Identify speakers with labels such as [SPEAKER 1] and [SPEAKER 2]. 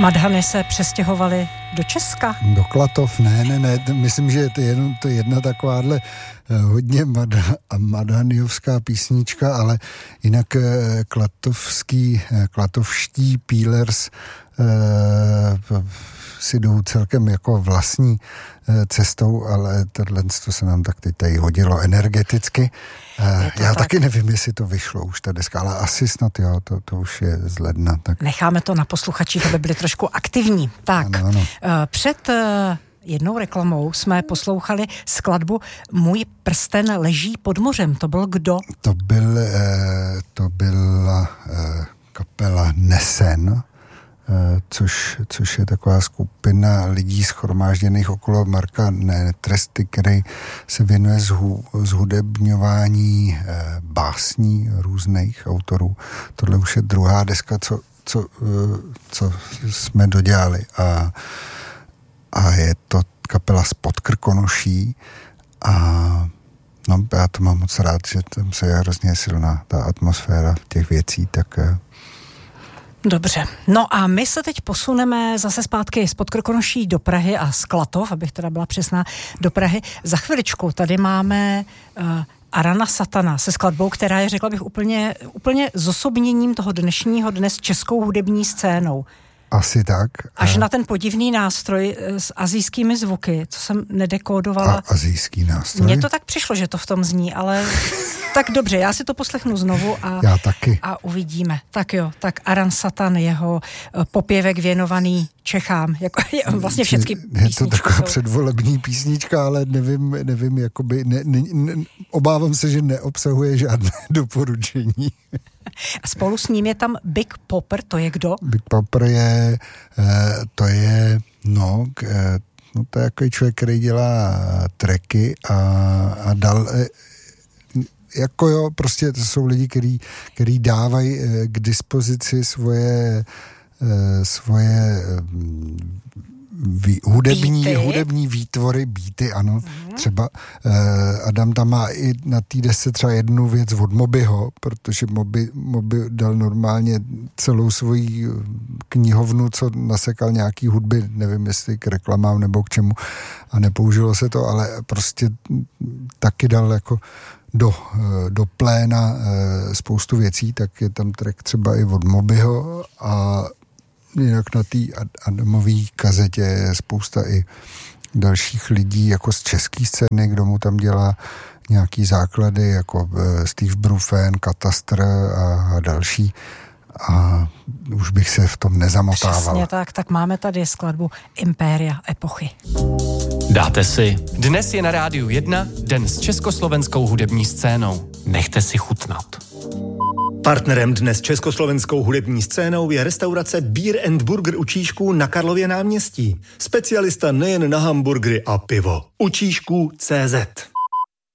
[SPEAKER 1] Madhany se přestěhovali do Česka?
[SPEAKER 2] Do Klatov? Ne, myslím, že je to jedna takováhle hodně madhanyovská písnička, ale jinak klatovští Peelers si jdou celkem jako vlastní cestou, ale tohle se nám tak teď tady hodilo energeticky. Já taky nevím, jestli to vyšlo už ta deska, ale asi snad jo, to už je z ledna. Tak.
[SPEAKER 1] Necháme to na posluchačích, aby byli trošku aktivní. Tak, ano. Před jednou reklamou jsme poslouchali skladbu Můj prsten leží pod mořem. To byl kdo?
[SPEAKER 2] To byla kapela Nesen, což je taková skupina lidí shromážděných okolo Marka Netresty, který se věnuje zhudebňování básní různých autorů. Tohle už je druhá deska, co jsme dodělali. A je to kapela z Podkrkonoší a no, já to mám moc rád, že tam se je hrozně silná ta atmosféra těch věcí, tak
[SPEAKER 1] dobře. No a my se teď posuneme zase zpátky z Podkrkonoší do Prahy a z Klatov, abych teda byla přesná, do Prahy. Za chviličku tady máme Arana Satana se skladbou, která je, řekla bych, úplně zosobněním toho dnešního dne s českou hudební scénou.
[SPEAKER 2] Asi tak.
[SPEAKER 1] Až na ten podivný nástroj s asijskými zvuky, co jsem nedekódovala.
[SPEAKER 2] A asijský nástroj?
[SPEAKER 1] Mně to tak přišlo, že to v tom zní, ale tak dobře, já si to poslechnu znovu
[SPEAKER 2] já taky.
[SPEAKER 1] A uvidíme. Tak jo, tak Aran Satan, jeho popěvek věnovaný Čechám, jako vlastně všechny písničky.
[SPEAKER 2] Je to taková předvolební písnička, ale nevím, jakoby, obávám se, že neobsahuje žádné doporučení.
[SPEAKER 1] A spolu s ním je tam Big Popper, to je kdo?
[SPEAKER 2] Big Popper to je jako člověk, který dělá tracky a dal jako jo, prostě to jsou lidi, který dávají k dispozici svoje hudební výtvory, beaty, ano. Třeba Adam tam má i na té desce třeba jednu věc od Mobyho, protože Moby dal normálně celou svoji knihovnu, co nasekal nějaký hudby, nevím, jestli k reklamám nebo k čemu, a nepoužilo se to, ale prostě taky dal jako do pléna spoustu věcí, tak je tam track třeba i od Mobyho a jinak na té Adamové kazetě je spousta i dalších lidí jako z české scény, kdo mu tam dělá nějaký základy, jako Steve Brufen, Katastr a další. A už bych se v tom nezamotával.
[SPEAKER 1] Přesně tak máme tady skladbu Impéria epochy.
[SPEAKER 3] Dáte si. Dnes je na Rádiu 1 den s československou hudební scénou. Nechte si chutnat.
[SPEAKER 4] Partnerem dnes s československou hudební scénou je restaurace Beer and Burger u Číšků na Karlově náměstí. Specialista nejen na hamburgery a pivo. U Číšků CZ.